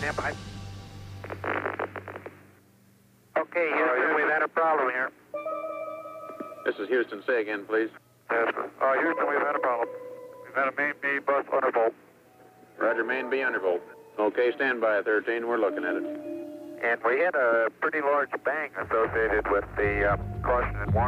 stand by. Okay, Houston, we've had a problem here. This is Houston. Say again, please. Yes, sir. Houston, we've had a problem. We've had a main B bus undervolt. Roger, main B undervolt. Okay, stand by, 13. We're looking at it. And we had a pretty large bang associated with the caution and warning.